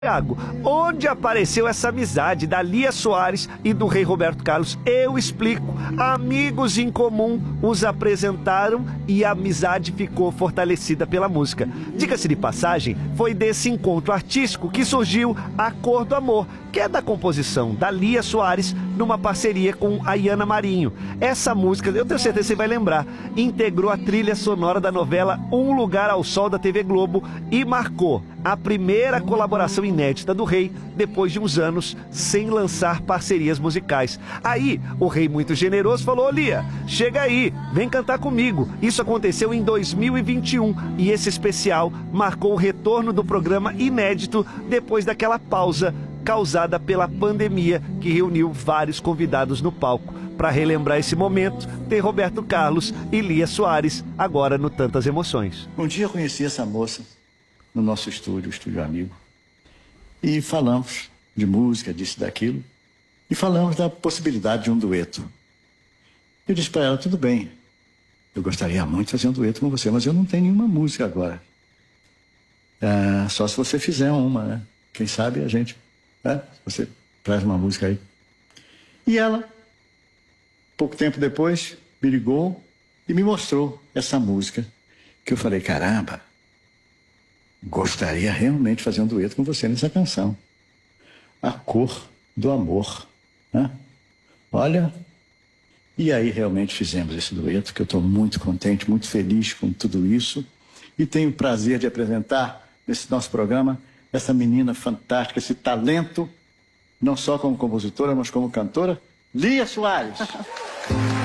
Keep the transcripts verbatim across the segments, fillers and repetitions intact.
Tiago, onde apareceu essa amizade da Lia Soares e do rei Roberto Carlos? Eu explico. Amigos em comum os apresentaram e a amizade ficou fortalecida pela música. Diga-se de passagem, foi desse encontro artístico que surgiu A Cor do Amor, que é da composição da Lia Soares numa parceria com a Iana Marinho. Essa música, eu tenho certeza que você vai lembrar, integrou a trilha sonora da novela Um Lugar ao Sol da T V Globo e marcou a primeira colaboração inédita do rei depois de uns anos sem lançar parcerias musicais. Aí, o rei muito generoso falou: "Ô Lia, chega aí, vem cantar comigo". Isso aconteceu em dois mil e vinte e um e esse especial marcou o retorno do programa inédito depois daquela pausa causada pela pandemia que reuniu vários convidados no palco. Para relembrar esse momento, tem Roberto Carlos e Lia Soares, agora no Tantas Emoções. Um dia eu conheci essa moça no nosso estúdio, o Estúdio Amigo, e falamos de música, disso e daquilo, e falamos da possibilidade de um dueto. Eu disse para ela: tudo bem, eu gostaria muito de fazer um dueto com você, mas eu não tenho nenhuma música agora. Ah, só se você fizer uma, né? Quem sabe a gente, né? Você traz uma música aí. E ela, pouco tempo depois, me ligou e me mostrou essa música, que eu falei: caramba, gostaria realmente de fazer um dueto com você nessa canção. A Cor do Amor, né? Olha, e aí realmente fizemos esse dueto, que eu estou muito contente, muito feliz com tudo isso, e tenho o prazer de apresentar nesse nosso programa essa menina fantástica, esse talento, não só como compositora, mas como cantora, Lia Soares.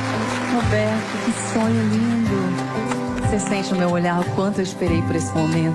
Roberto, que sonho lindo. Você sente no meu olhar o quanto eu esperei por esse momento.